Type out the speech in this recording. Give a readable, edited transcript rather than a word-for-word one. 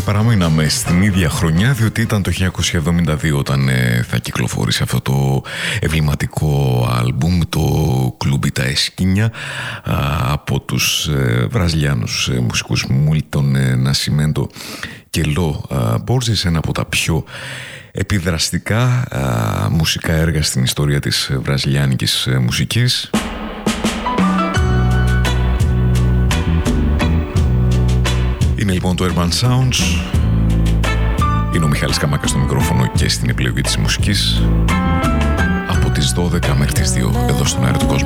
παραμείναμε στην ίδια χρονιά, διότι ήταν το 1972 όταν θα κυκλοφορήσει αυτό το εμβληματικό άλμπουμ, το Κλούμπι τα Εσκίνια, από τους βραζιλιάνους μουσικούς Μίλτον Νασιμέντο και Λο Μπόρζης, ένα από τα πιο επιδραστικά μουσικά έργα στην ιστορία της βραζιλιάνικης μουσικής. Είναι λοιπόν το Urban Sounds. Είναι ο Μιχάλης Καμάκας στο μικρόφωνο και στην επιλογή της μουσικής, από τις 12 μέχρι τις 2 εδώ στον Αέρα του Κόσμου.